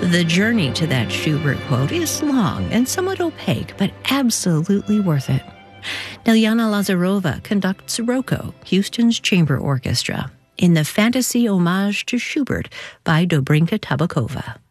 The journey to that Schubert quote is long and somewhat opaque, but absolutely worth it. Liljana Lazarova conducts Rocco, Houston's chamber orchestra, in the fantasy homage to Schubert by Dobrinka Tabakova.